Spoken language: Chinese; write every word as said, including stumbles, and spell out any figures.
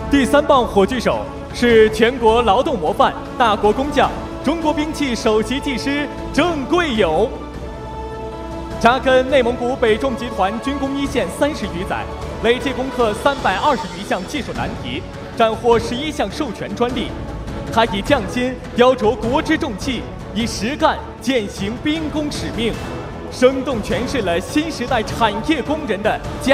第三棒火炬手是全国劳动模范、大国工匠、中国兵器首席技师郑贵友。扎根内蒙古北重集团军工一线三十余载，累计攻克三百二十余项技术难题，斩获十一项授权专利。他以匠心雕琢国之重器，以实干践行兵工使命，生动诠释了新时代产业工人的家。